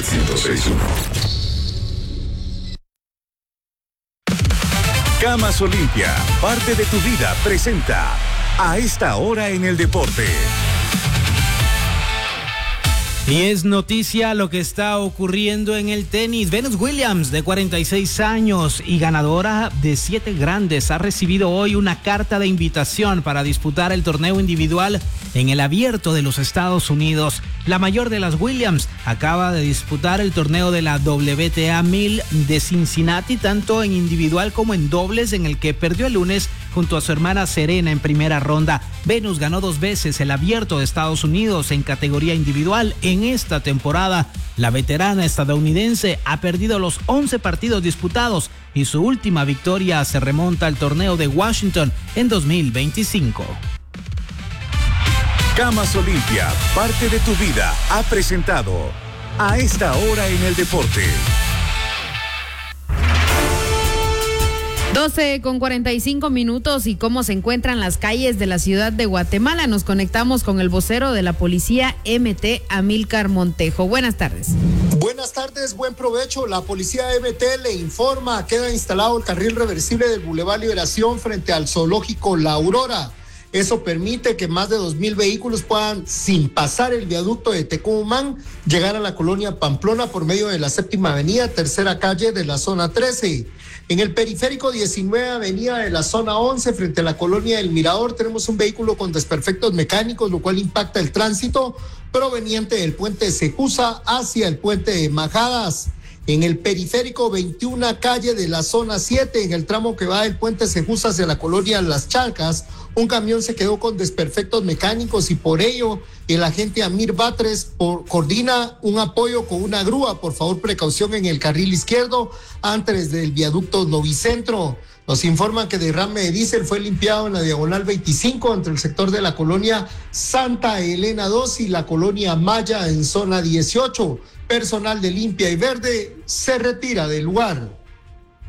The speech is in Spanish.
106.1. Camas Olimpia, parte de tu vida, presenta A Esta Hora en el Deporte. Y es noticia lo que está ocurriendo en el tenis. Venus Williams, de 46 años y ganadora de 7 grandes, ha recibido hoy una carta de invitación para disputar el torneo individual en el Abierto de los Estados Unidos. La mayor de las Williams acaba de disputar el torneo de la WTA 1000 de Cincinnati, tanto en individual como en dobles, en el que perdió el lunes junto a su hermana Serena en primera ronda. Venus ganó 2 veces el Abierto de Estados Unidos en categoría individual. En esta temporada, la veterana estadounidense ha perdido los 11 partidos disputados y su última victoria se remonta al torneo de Washington en 2025. Camas Olimpia, parte de tu vida, ha presentado A Esta Hora en el Deporte. 12:45 y cómo se encuentran las calles de la ciudad de Guatemala. Nos conectamos con el vocero de la policía MT, Amílcar Montejo. Buenas tardes. Buenas tardes, buen provecho. La policía MT le informa, queda instalado el carril reversible del Boulevard Liberación frente al zoológico La Aurora. Eso permite que más de 2,000 vehículos puedan, sin pasar el viaducto de Tecumán, llegar a la colonia Pamplona por medio de la Séptima Avenida, tercera calle de la zona 13. En el periférico 19 Avenida de la zona 11, frente a la colonia del Mirador, tenemos un vehículo con desperfectos mecánicos, lo cual impacta el tránsito proveniente del puente de Secusa hacia el puente de Majadas. En el periférico 21 calle de la zona 7, en el tramo que va del puente Sejusa hacia la colonia Las Charcas, un camión se quedó con desperfectos mecánicos y por ello el agente Amir Batres coordina un apoyo con una grúa. Por favor, precaución en el carril izquierdo antes del viaducto Novicentro. Nos informan que derrame de diésel fue limpiado en la diagonal 25 entre el sector de la colonia Santa Elena 2 y la colonia Maya en zona 18. Personal de Limpia y Verde se retira del lugar.